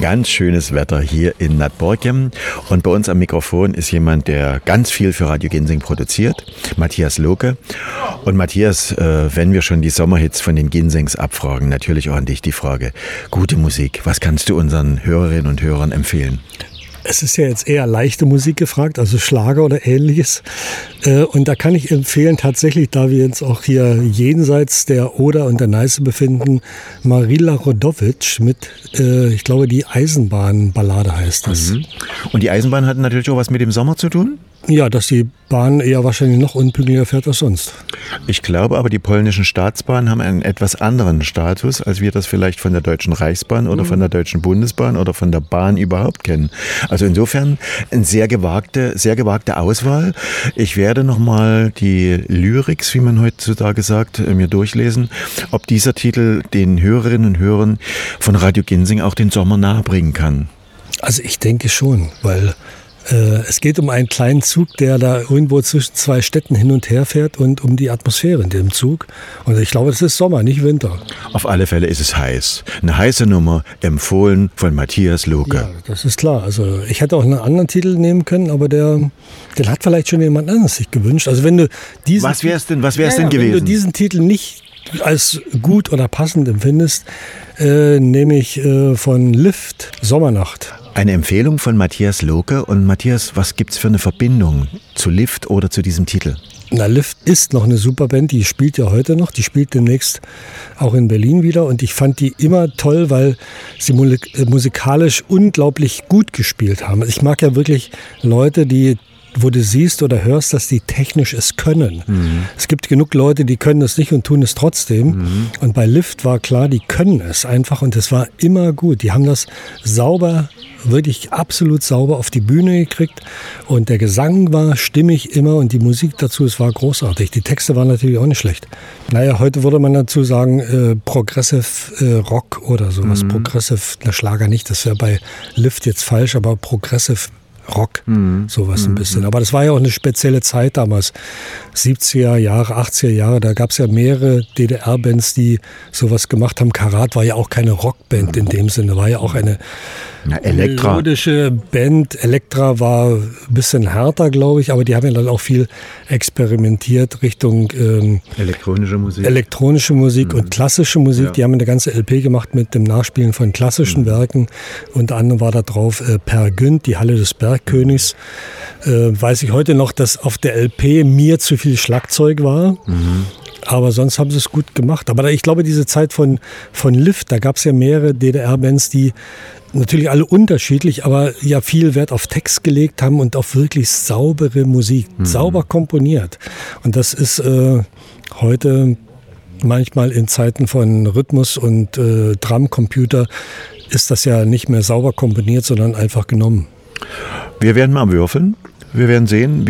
Ganz schönes Wetter hier in Nordborgem. Und bei uns am Mikrofon ist jemand, der ganz viel für Radio Ginsing produziert, Matthias Lohke. Und Matthias, wenn wir schon die Sommerhits von den Ginsings abfragen, natürlich auch an dich die Frage, gute Musik, was kannst du unseren Hörerinnen und Hörern empfehlen? Es ist ja jetzt eher leichte Musik gefragt, also Schlager oder Ähnliches. Und da kann ich empfehlen, tatsächlich, da wir uns auch hier jenseits der Oder und der Neiße befinden, Marila Rodovic mit, ich glaube, die Eisenbahnballade heißt das. Mhm. Und die Eisenbahn hat natürlich auch was mit dem Sommer zu tun? Ja, dass die Bahn eher wahrscheinlich noch unpünktlicher fährt als sonst. Ich glaube aber, die polnischen Staatsbahnen haben einen etwas anderen Status, als wir das vielleicht von der Deutschen Reichsbahn oder von der Deutschen Bundesbahn oder von der Bahn überhaupt kennen. Also insofern eine sehr gewagte Auswahl. Ich werde nochmal die Lyrics, wie man heutzutage sagt, mir durchlesen, ob dieser Titel den Hörerinnen und Hörern von Radio Ginsing auch den Sommer nahebringen kann. Also ich denke schon, weil es geht um einen kleinen Zug, der da irgendwo zwischen zwei Städten hin und her fährt und um die Atmosphäre in dem Zug. Und ich glaube, das ist Sommer, nicht Winter. Auf alle Fälle ist es heiß. Eine heiße Nummer, empfohlen von Matthias Lohke. Ja, das ist klar. Also ich hätte auch einen anderen Titel nehmen können, aber den hat vielleicht schon jemand anderes sich gewünscht. Also wenn du diesen Was wär's denn gewesen? Wenn du diesen Titel nicht als gut oder passend empfindest, nehme ich von Lift Sommernacht. Eine Empfehlung von Matthias Lohke. Und Matthias, was gibt's für eine Verbindung zu Lift oder zu diesem Titel? Na, Lift ist noch eine super Band, die spielt ja heute noch, die spielt demnächst auch in Berlin wieder und ich fand die immer toll, weil sie musikalisch unglaublich gut gespielt haben. Ich mag ja wirklich Leute, wo du siehst oder hörst, dass die technisch es können. Mhm. Es gibt genug Leute, die können es nicht und tun es trotzdem. Mhm. Und bei Lift war klar, die können es einfach und es war immer gut. Die haben das sauber, wirklich absolut sauber auf die Bühne gekriegt und der Gesang war stimmig immer und die Musik dazu, es war großartig. Die Texte waren natürlich auch nicht schlecht. Naja, heute würde man dazu sagen Progressive Rock oder sowas. Mhm. Progressive, na Schlager nicht, das wäre bei Lift jetzt falsch, aber Progressive Rock, sowas ein bisschen. Aber das war ja auch eine spezielle Zeit damals. 70er Jahre, 80er Jahre, da gab es ja mehrere DDR-Bands, die sowas gemacht haben. Karat war ja auch keine Rockband in dem Sinne, war ja auch eine melodische Band. Elektra war ein bisschen härter, glaube ich, aber die haben ja dann auch viel experimentiert Richtung elektronische Musik und klassische Musik. Ja. Die haben eine ganze LP gemacht mit dem Nachspielen von klassischen Werken. Unter anderem war da drauf Per Günd, die Halle des Bergkönigs. Weiß ich heute noch, dass auf der LP mir zu viel Schlagzeug war. Mhm. Aber sonst haben sie es gut gemacht. Aber ich glaube, diese Zeit von Lift, da gab es ja mehrere DDR-Bands, die natürlich alle unterschiedlich, aber ja viel Wert auf Text gelegt haben und auf wirklich saubere Musik, sauber komponiert. Und das ist heute manchmal in Zeiten von Rhythmus und Drumcomputer ist das ja nicht mehr sauber komponiert, sondern einfach genommen. Wir werden mal würfeln. Wir werden sehen,